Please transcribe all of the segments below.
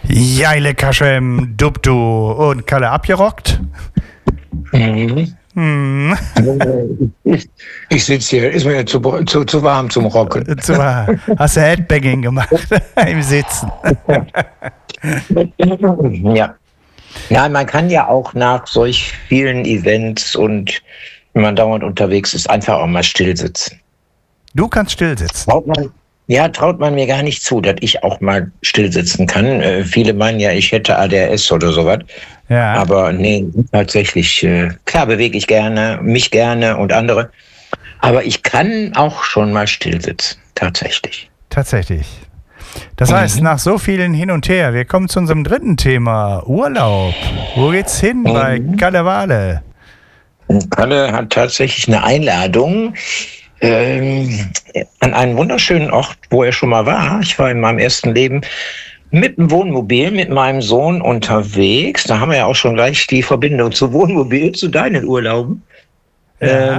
Jeile Kaschem, Dubdu und Kalle abgerockt? Ich sitze hier, ist mir zu warm zum Rocken. Hast du Headbanging gemacht im Sitzen? Ja. Ja, man kann ja auch nach solch vielen Events und wenn man dauernd unterwegs ist, einfach auch mal still sitzen. Du kannst still sitzen? Traut man mir gar nicht zu, dass ich auch mal still sitzen kann. Viele meinen ja, ich hätte ADHS oder sowas. Ja. Aber nee, tatsächlich, klar bewege ich gerne, mich gerne und andere. Aber ich kann auch schon mal still sitzen, tatsächlich. Tatsächlich. Das heißt, nach so vielen Hin und Her, wir kommen zu unserem dritten Thema, Urlaub. Wo geht's hin bei Kalle Wahle? Kalle hat tatsächlich eine Einladung an einen wunderschönen Ort, wo er schon mal war. Ich war in meinem ersten Leben mit dem Wohnmobil, mit meinem Sohn unterwegs. Da haben wir ja auch schon gleich die Verbindung zu Wohnmobil, zu deinen Urlauben. Ja.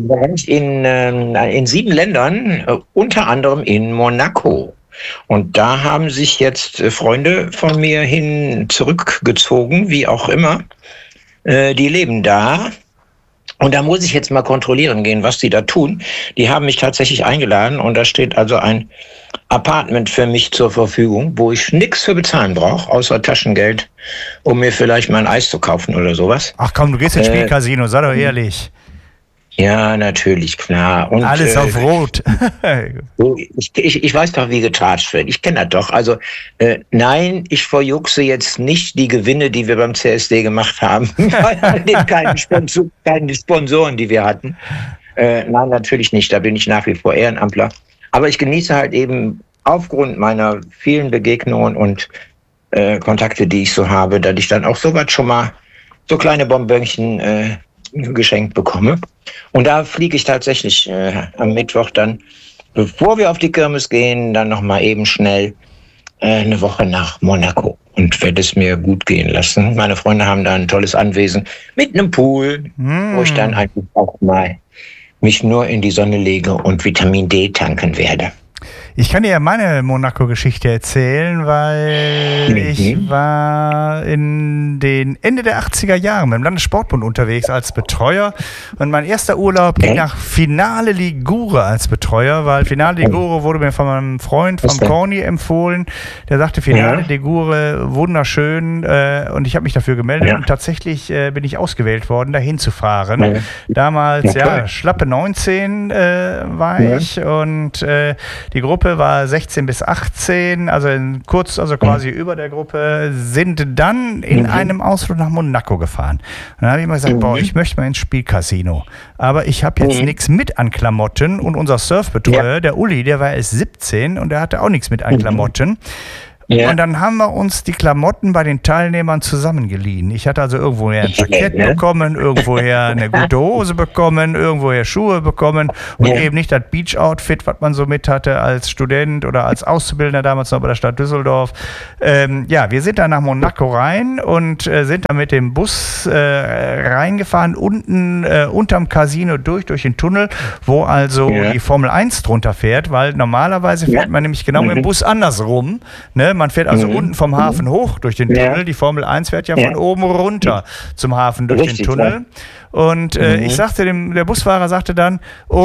In 7 Ländern, unter anderem in Monaco. Und da haben sich jetzt Freunde von mir hin zurückgezogen, wie auch immer. Die leben da. Und da muss ich jetzt mal kontrollieren gehen, was die da tun. Die haben mich tatsächlich eingeladen und da steht also ein Apartment für mich zur Verfügung, wo ich nichts für bezahlen brauche, außer Taschengeld, um mir vielleicht mal ein Eis zu kaufen oder sowas. Ach komm, du gehst ins Spielcasino, sei doch ehrlich. Ja, natürlich, klar. Und, alles auf Rot. Ich weiß doch, wie getratscht wird. Ich kenne das doch. Also nein, ich verjuckse jetzt nicht die Gewinne, die wir beim CSD gemacht haben. keine Sponsoren, die wir hatten. Nein, natürlich nicht. Da bin ich nach wie vor Ehrenamtler. Aber ich genieße halt eben aufgrund meiner vielen Begegnungen und Kontakte, die ich so habe, dass ich dann auch sowas schon mal, so kleine Bonbönchen geschenkt bekomme. Und da fliege ich tatsächlich am Mittwoch dann, bevor wir auf die Kirmes gehen, dann nochmal eben schnell eine Woche nach Monaco und werde es mir gut gehen lassen. Meine Freunde haben da ein tolles Anwesen mit einem Pool, wo ich dann einfach auch mal mich nur in die Sonne lege und Vitamin D tanken werde. Ich kann dir ja meine Monaco-Geschichte erzählen, weil ich war in den Ende der 80er Jahren beim Landessportbund unterwegs als Betreuer und mein erster Urlaub ging nach Finale Ligure als Betreuer, weil Finale Ligure wurde mir von meinem Freund vom Corny empfohlen. Der sagte, Finale Ligure, wunderschön, und ich habe mich dafür gemeldet und tatsächlich bin ich ausgewählt worden, dahin zu fahren. Damals, schlappe 19 war ich und die Gruppe war 16 bis 18, also quasi über der Gruppe, sind dann in einem Ausflug nach Monaco gefahren. Und dann habe ich immer gesagt, ich möchte mal ins Spielcasino. Aber ich habe jetzt nichts mit an Klamotten und unser Surfbetreuer, der Uli, der war erst 17 und der hatte auch nichts mit an Klamotten. Ja. Und dann haben wir uns die Klamotten bei den Teilnehmern zusammengeliehen. Ich hatte also irgendwoher ein Jackett bekommen, irgendwoher eine gute Hose bekommen, irgendwoher Schuhe bekommen und eben nicht das Beach-Outfit, was man so mit hatte als Student oder als Auszubildender damals noch bei der Stadt Düsseldorf. Wir sind dann nach Monaco rein und sind dann mit dem Bus reingefahren, unten unterm Casino durch den Tunnel, wo also die Formel 1 drunter fährt, weil normalerweise fährt man nämlich genau mit dem Bus andersrum, ne? Man fährt also unten vom Hafen hoch durch den Tunnel. Die Formel 1 fährt ja von oben runter zum Hafen durch den Tunnel. Und ich sagte der Busfahrer sagte dann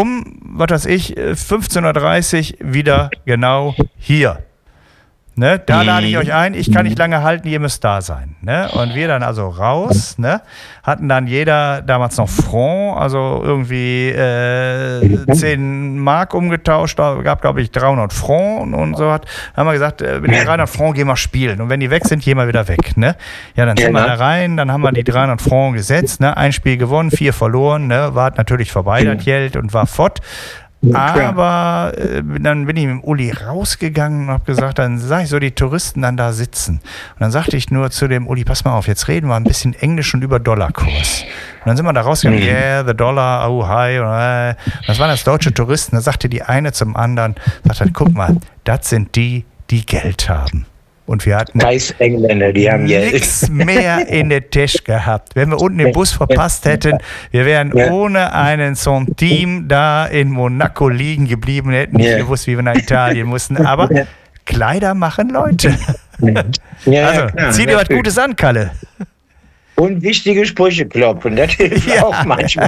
15:30 Uhr wieder genau hier. Ne, da lade ich euch ein, ich kann nicht lange halten, ihr müsst da sein. Ne? Und wir dann also raus, ne? Hatten dann jeder damals noch Franc, also irgendwie 10 Mark umgetauscht, da gab glaube ich 300 Franc und so haben wir gesagt, mit den 300 Franc gehen wir spielen und wenn die weg sind, gehen wir wieder weg. Ne? Ja, dann sind wir da rein, dann haben wir die 300 Franc gesetzt, ne? Ein Spiel gewonnen, 4 verloren, ne? War natürlich vorbei, das Geld und war fort. Aber dann bin ich mit dem Uli rausgegangen und habe gesagt, dann sag ich so, die Touristen dann da sitzen. Und dann sagte ich nur zu dem Uli, pass mal auf, jetzt reden wir ein bisschen Englisch und über Dollarkurs. Und dann sind wir da rausgegangen, the dollar, oh hi. Und das waren das deutsche Touristen. Da sagte die eine zum anderen, sagte, guck mal, das sind die Geld haben. Und wir hatten Engländer, die haben nichts mehr in der Tasche gehabt. Wenn wir unten den Bus verpasst hätten, wir wären ohne einen Centime da in Monaco liegen geblieben, hätten nicht gewusst, wie wir nach Italien mussten. Aber Kleider machen Leute. Ja, Also, klar, zieh dir was natürlich. Gutes an, Kalle. Und wichtige Sprüche klopfen, das hilft Ja. auch manchmal.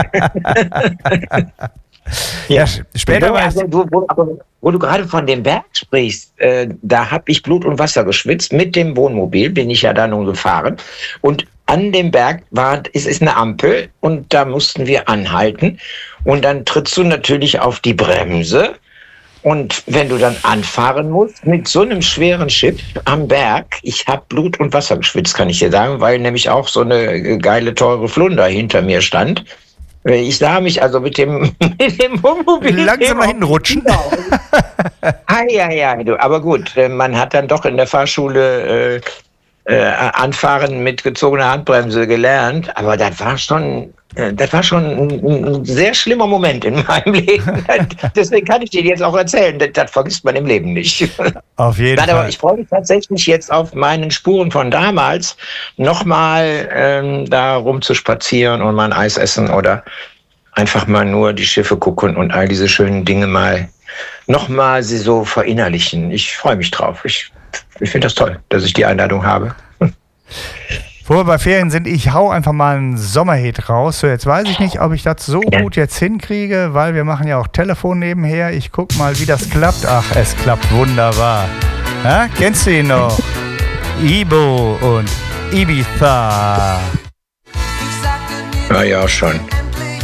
Ja, später war Also, wo du gerade von dem Berg sprichst, da habe ich Blut und Wasser geschwitzt. Mit dem Wohnmobil bin ich ja da nun gefahren. Und an dem Berg ist eine Ampel und da mussten wir anhalten. Und dann trittst du natürlich auf die Bremse. Und wenn du dann anfahren musst mit so einem schweren Chip am Berg, ich habe Blut und Wasser geschwitzt, kann ich dir sagen, weil nämlich auch so eine geile, teure Flunder hinter mir stand. Ich sah mich also mit dem Wohnmobil langsam mal hinrutschen. Aber gut, man hat dann doch in der Fahrschule Anfahren mit gezogener Handbremse gelernt, aber das war schon ein sehr schlimmer Moment in meinem Leben. Deswegen kann ich dir jetzt auch erzählen, das vergisst man im Leben nicht. Auf jeden Nein, Fall. aber ich freue mich tatsächlich jetzt auf meinen Spuren von damals, nochmal da rum zu spazieren und mal ein Eis essen oder einfach mal nur die Schiffe gucken und all diese schönen Dinge nochmal sie so verinnerlichen. Ich freue mich drauf. Ich finde das toll, dass ich die Einladung habe. Wo wir bei Ferien sind, ich hau einfach mal einen Sommerhit raus. So, jetzt weiß ich nicht, ob ich das so gut jetzt hinkriege, weil wir machen ja auch Telefon nebenher. Ich guck mal, wie das klappt. Ach, es klappt wunderbar. Ja, kennst du ihn noch? Ibo und Ibiza. Ja, schon.